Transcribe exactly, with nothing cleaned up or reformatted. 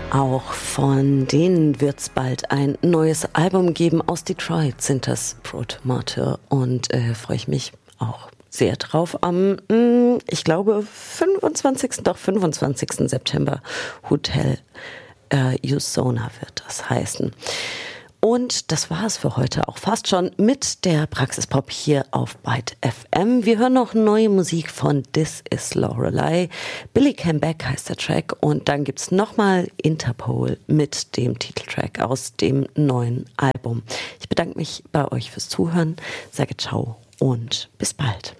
Auch von denen wird es bald ein neues Album geben. Aus Detroit sind das Brut Martyr und äh, freue ich mich auch sehr drauf. Am, mh, ich glaube, fünfundzwanzigsten Doch, fünfundzwanzigsten September Hotel äh, Usona wird das heißen. Und das war es für heute auch fast schon mit der Praxispop hier auf Byte F M. Wir hören noch neue Musik von This Is Lorelei. Billy Came Back heißt der Track. Und dann gibt's nochmal Interpol mit dem Titeltrack aus dem neuen Album. Ich bedanke mich bei euch fürs Zuhören, sage ciao und bis bald.